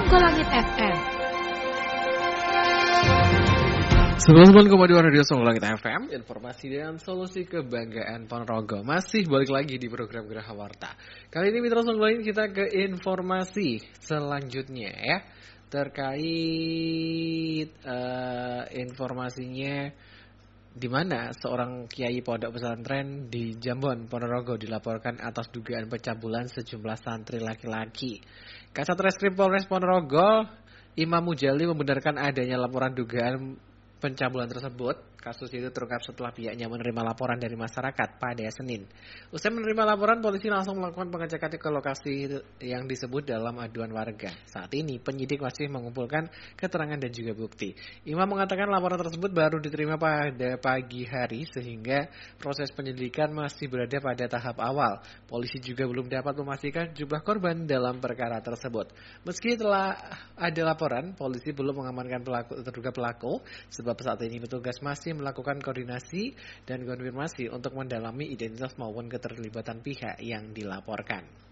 Songgolangit FM. 99,2 Radio Songgolangit FM, informasi dan solusi kebanggaan Ponorogo. Masih balik lagi di program Geraha Warta. Kali ini Mitra Songgolangit kita ke informasi selanjutnya ya. Terkait informasinya di mana seorang kiai pondok pesantren di Jambon, Ponorogo dilaporkan atas dugaan pencabulan sejumlah santri laki-laki. Kasat Reskrim Polres Ponorogo, Imam Mujali membenarkan adanya laporan dugaan pencabulan tersebut. Kasus itu terungkap setelah pihaknya menerima laporan dari masyarakat pada Senin. Usai menerima laporan, polisi langsung melakukan pengecekan ke lokasi yang disebut dalam aduan warga. Saat ini penyidik masih mengumpulkan keterangan dan juga bukti. Imam mengatakan laporan tersebut baru diterima pada pagi hari sehingga proses penyelidikan masih berada pada tahap awal. Polisi juga belum dapat memastikan jumlah korban dalam perkara tersebut. Meski telah ada laporan, polisi belum mengamankan terduga pelaku sebab saat ini petugas masih melakukan koordinasi dan konfirmasi untuk mendalami identitas maupun keterlibatan pihak yang dilaporkan.